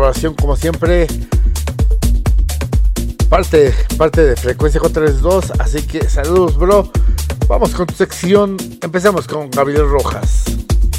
colaboración como siempre. Parte de Frecuencia 432. Así que saludos, bro. Vamos con tu sección. Empezamos con Gabriel Rojas.